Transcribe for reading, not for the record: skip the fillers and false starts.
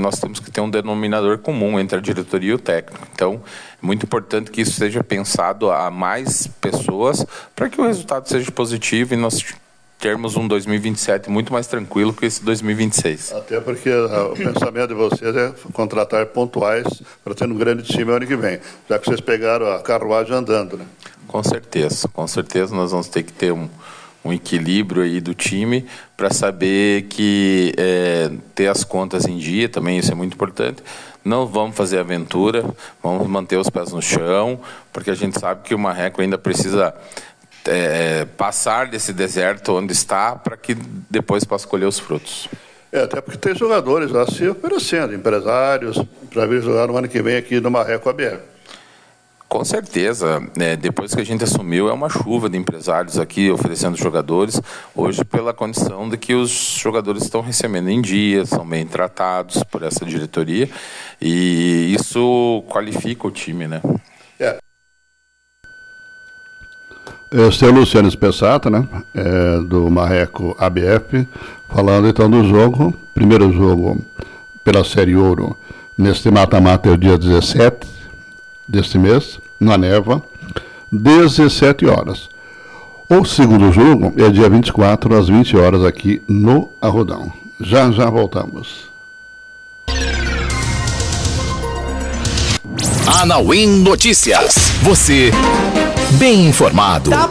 nós temos que ter um denominador comum entre a diretoria e o técnico. Então, é muito importante que isso seja pensado a mais pessoas para que o resultado seja positivo e nós termos um 2027 muito mais tranquilo que esse 2026. Até porque o pensamento de vocês é contratar pontuais para ter um grande time ano que vem, já que vocês pegaram a carruagem andando, né? Com certeza nós vamos ter que ter um equilíbrio aí do time para saber que ter as contas em dia também, isso é muito importante. Não vamos fazer aventura, vamos manter os pés no chão, porque a gente sabe que o Marreco ainda precisa passar desse deserto onde está para que depois possa colher os frutos. Até porque tem jogadores lá se oferecendo, empresários, para vir jogar no ano que vem aqui no Marreco ABF. Com certeza, depois que a gente assumiu, é uma chuva de empresários aqui oferecendo jogadores, hoje pela condição de que os jogadores estão recebendo em dia, são bem tratados por essa diretoria, e isso qualifica o time, né? Esse é o Luciano Spessato, né, do Marreco ABF, falando então do jogo, primeiro jogo pela Série Ouro, neste mata-mata é o dia 17 deste mês, na Neva, 17 horas. O segundo jogo é dia 24, às 20 horas, aqui no Arrodão. Já voltamos. Anauim Notícias. Você bem informado. Tá